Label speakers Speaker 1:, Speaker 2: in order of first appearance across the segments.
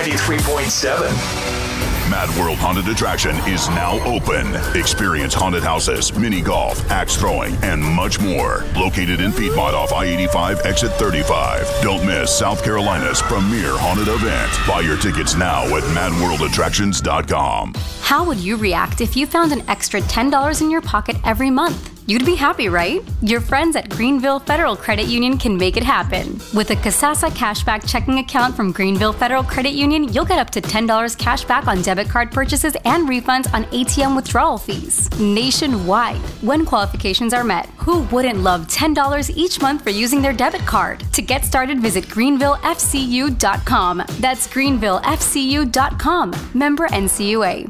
Speaker 1: B93.7.
Speaker 2: Mad World Haunted Attraction is now open. Experience haunted houses, mini golf, axe throwing, and much more. Located in Piedmont off I-85, exit 35. Don't miss South Carolina's premier haunted event. Buy your tickets now at madworldattractions.com.
Speaker 3: How would you react if you found an extra $10 in your pocket every month? You'd be happy, right? Your friends at Greenville Federal Credit Union can make it happen. With a Kasasa Cashback checking account from Greenville Federal Credit Union, you'll get up to $10 cash back on debit card purchases and refunds on ATM withdrawal fees. Nationwide, when qualifications are met. Who wouldn't love $10 each month for using their debit card? To get started, visit greenvillefcu.com. That's greenvillefcu.com. Member NCUA.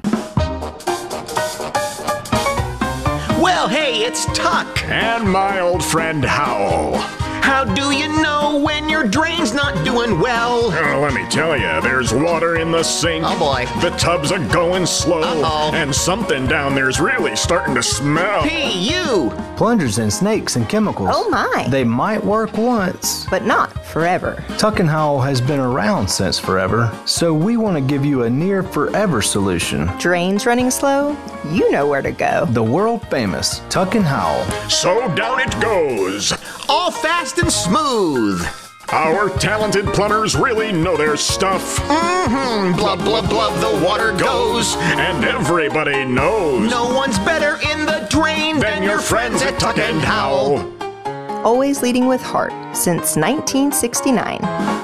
Speaker 4: Well, hey, it's Tuck.
Speaker 5: And my old friend Howell.
Speaker 4: How do you know when your drain's not doing well?
Speaker 5: Let me tell you, there's water in the sink.
Speaker 4: Oh, boy.
Speaker 5: The tubs are going slow.
Speaker 4: Uh-oh.
Speaker 5: And something down there's really starting to smell.
Speaker 4: Hey, you!
Speaker 6: Plungers and snakes and chemicals.
Speaker 7: Oh, my.
Speaker 6: They might work once,
Speaker 7: but not forever.
Speaker 6: Tuck and Howell has been around since forever, so we want to give you a near forever solution.
Speaker 7: Drains running slow? You know where to go.
Speaker 6: The world famous Tuck and Howell.
Speaker 5: So down it goes.
Speaker 4: All fast and smooth.
Speaker 5: Our talented plumbers really know their stuff.
Speaker 4: Mm-hmm. Blub, blub, blub, the water goes.
Speaker 5: And everybody knows.
Speaker 4: No one's better in the drain than your friends at Tuck and Howell.
Speaker 7: Always leading with heart since 1969.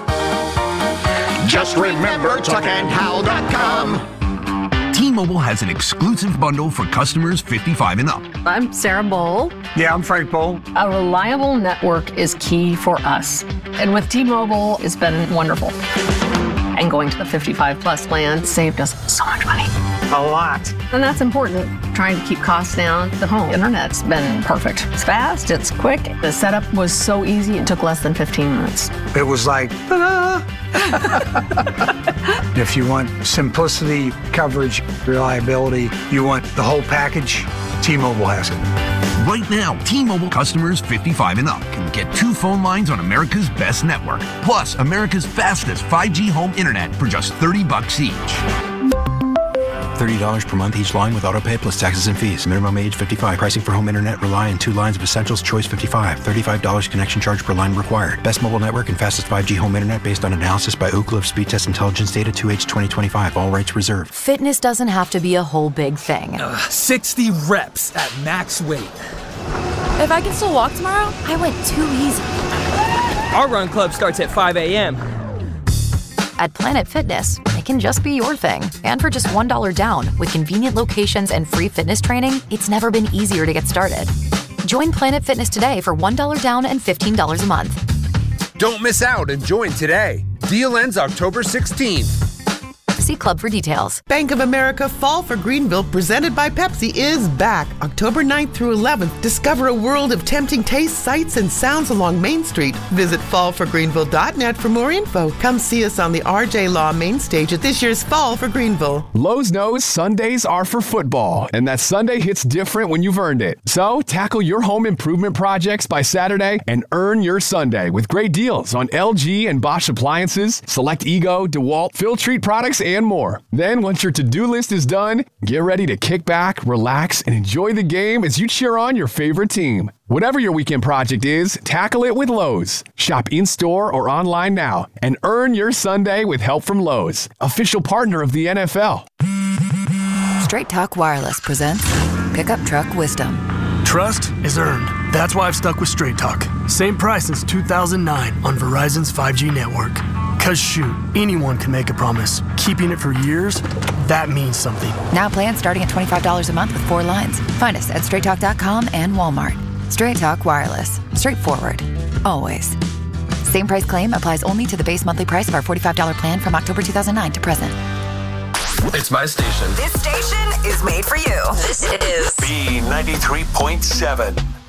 Speaker 4: Just remember tuckandhowell.com.
Speaker 8: T-Mobile has an exclusive bundle for customers 55 and up.
Speaker 9: I'm Sarah Bowl.
Speaker 10: Yeah, I'm Frank Bowl.
Speaker 9: A reliable network is key for us. And with T-Mobile, it's been wonderful. And going to the 55 plus plan saved us so much money.
Speaker 10: A lot.
Speaker 9: And that's important. Trying to keep costs down. The home internet's been perfect. It's fast, it's quick. The setup was so easy, it took less than 15 minutes.
Speaker 10: It was like, ta-da! If you want simplicity, coverage, reliability, you want the whole package, T-Mobile has it.
Speaker 8: Right now, T-Mobile customers 55 and up can get 2 phone lines on America's best network, plus America's fastest 5G home internet for just $30 each.
Speaker 11: $30 per month each line with autopay plus taxes and fees. Minimum age 55. Pricing for home internet rely on 2 lines of Essentials Choice 55. $35 connection charge per line required. Best mobile network and fastest 5G home internet based on analysis by Ookla of Speed Test Intelligence data 2H 2025. All rights reserved.
Speaker 12: Fitness doesn't have to be a whole big thing.
Speaker 13: 60 reps at max weight.
Speaker 12: If I can still walk tomorrow, I went too easy.
Speaker 13: Our run club starts at 5 a.m.
Speaker 12: At Planet Fitness, it can just be your thing. And for just $1 down, with convenient locations and free fitness training, it's never been easier to get started. Join Planet Fitness today for $1 down and $15 a month.
Speaker 14: Don't miss out and join today. Deal ends October 16th.
Speaker 12: See Club for details.
Speaker 15: Bank of America Fall for Greenville, presented by Pepsi, is back. October 9th through 11th. Discover a world of tempting tastes, sights, and sounds along Main Street. Visit fallforgreenville.net for more info. Come see us on the RJ Law main stage at this year's Fall for Greenville.
Speaker 16: Lowe's knows Sundays are for football, and that Sunday hits different when you've earned it. So tackle your home improvement projects by Saturday and earn your Sunday with great deals on LG and Bosch appliances, select Ego, DeWalt, Filtrete products, and more. Then, once your to-do list is done, get ready to kick back, relax, and enjoy the game as you cheer on your favorite team. Whatever your weekend project is, tackle it with Lowe's. Shop in-store or online now and earn your Sunday with help from Lowe's, official partner of the NFL.
Speaker 12: Straight Talk Wireless presents Pickup Truck Wisdom.
Speaker 17: Trust is earned. That's why I've stuck with Straight Talk. Same price since 2009 on Verizon's 5G network. Cause shoot, anyone can make a promise. Keeping it for years, that means something.
Speaker 12: Now plans starting at $25 a month with 4 lines. Find us at straighttalk.com and Walmart. Straight Talk Wireless. Straightforward. Always. Same price claim applies only to the base monthly price of our $45 plan from October 2009 to present.
Speaker 1: It's my station.
Speaker 18: This station is made for you. This is
Speaker 1: B93.7.